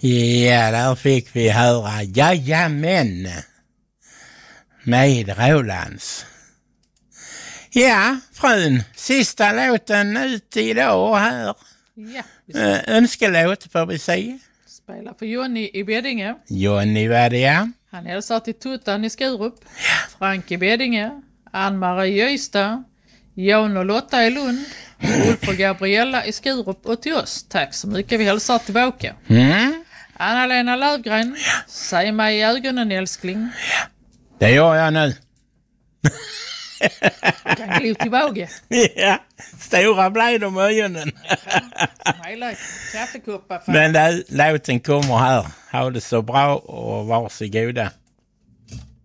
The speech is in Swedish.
Ja, där fick vi höra Jajamän med Rolands. Ja, frun, sista låten ut idag här. Ja, Önskelåt får vi se. spelar för Jonny i Beddinge. Jonny var det, ja. Han hälsar till Tuttan i Skurup. Frank i Beddinge. Ann-Marie i Ystad. Jan och Lotta i Lund. Ulf och Gabriella i Skurup och till oss. Tack så mycket, vi hälsar tillbaka. Anna-Lena Lövgren. Säg mig i ögonen, älskling. Det gör jag nu. Kan glo tillbaka. Ja, stora blev de ögonen. Hela kaffekoppar. Men låten kommer här. Ha det så bra och varsågoda.